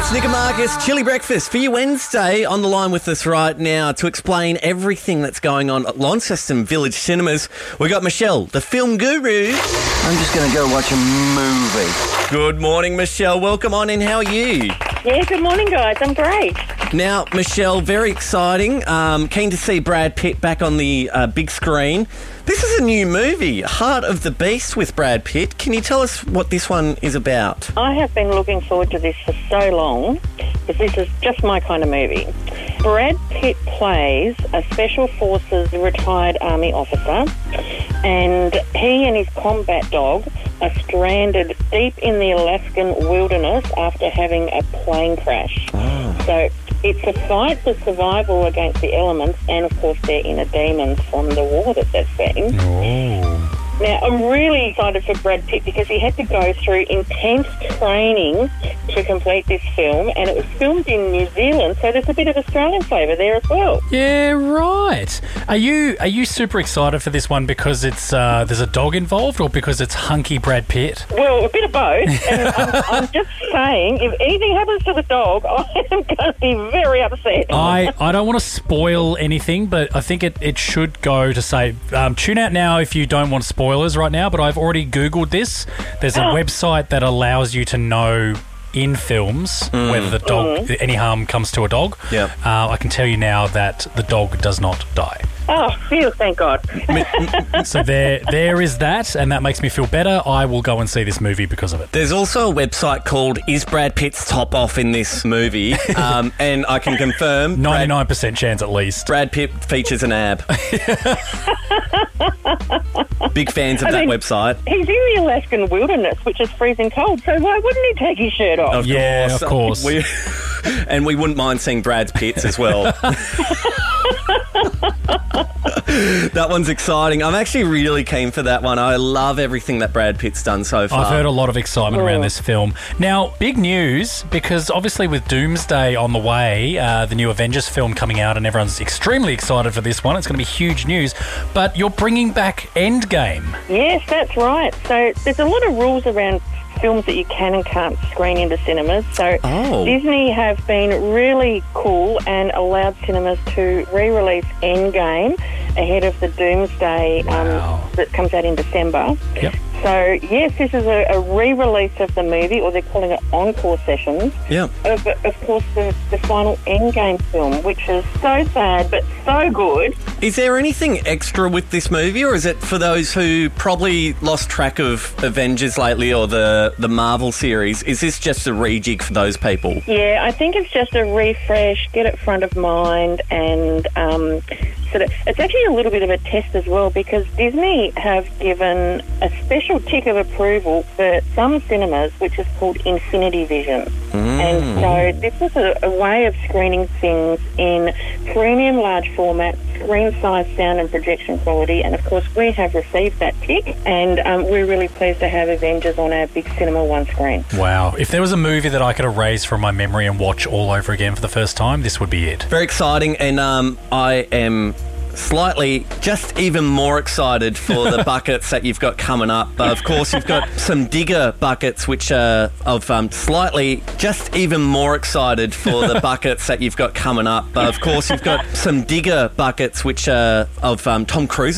Nick and Marcus, Chili Breakfast for your Wednesday. On the line with us right now to explain everything that's going on at Launceston Village Cinemas, we got Michelle, the film guru. I'm just going to go watch a movie. Good morning, Michelle. Welcome on in. How are you? Yeah, good morning, guys. I'm great. Now, Michelle, very exciting. Keen to see Brad Pitt back on the big screen. This is a new movie, Heart of the Beast with Brad Pitt. Can you tell us what this one is about? I have been looking forward to this for so long because this is just my kind of movie. Brad Pitt plays a Special Forces retired Army officer, and he and his combat dog are stranded deep in the Alaskan wilderness after having a plane crash. Oh. So it's a fight for survival against the elements and, of course, their inner demons from the war that they've seen. Oh. Now, I'm really excited for Brad Pitt because he had to go through intense training to complete this film, and it was filmed in New Zealand, so there's a bit of Australian flavour there as well. Yeah, right. Are you super excited for this one because it's there's a dog involved, or because it's hunky Brad Pitt? Well, a bit of both. And I'm just saying, if anything happens to the dog, I am going to be very upset. I don't want to spoil anything, but I think it should go to say, tune out now if you don't want spoilers right now, but I've already Googled this. There's a website that allows you to know in films whether the dog, any harm comes to a dog. Yep. I can tell you now that the dog does not die. Oh, phew, thank God. So there is that, and that makes me feel better. I will go and see this movie because of it. There's also a website called Is Brad Pitt's Top Off in this movie? And I can confirm 99% chance at least. Brad Pitt features an ab. Big fans of that website. He's in the Alaskan wilderness, which is freezing cold, so why wouldn't he take his shirt off? Of course. And we wouldn't mind seeing Brad Pitt's as well. That one's exciting. I'm actually really keen for that one. I love everything that Brad Pitt's done so far. I've heard a lot of excitement around this film. Now, big news, because obviously with Doomsday on the way, the new Avengers film coming out, and everyone's extremely excited for this one. It's going to be huge news. But you're bringing back Endgame. Yes, that's right. So there's a lot of rules around films that you can and can't screen into cinemas. So Disney have been really cool and allowed cinemas to re-release Endgame ahead of the Doomsday that comes out in December. Yep. So, yes, this is a re-release of the movie, or they're calling it encore sessions, of course, the final Endgame film, which is so sad but so good. Is there anything extra with this movie, or is it for those who probably lost track of Avengers lately or the Marvel series? Is this just a rejig for those people? Yeah, I think it's just a refresh, get it front of mind, and it's actually a little bit of a test as well, because Disney have given a special tick of approval for some cinemas, which is called Infinity Vision. And so this is a way of screening things in premium large format, screen size, sound and projection quality, and of course we have received that tick, and we're really pleased to have Avengers on our big Cinema One screen. Wow. If there was a movie that I could erase from my memory and watch all over again for the first time, this would be it. Very exciting, and I am slightly just even more excited for the buckets that you've got coming up. Of course, you've got some digger buckets, which are of slightly just even more excited for the buckets that you've got coming up. Of course, you've got some digger buckets, which are of Tom Cruise.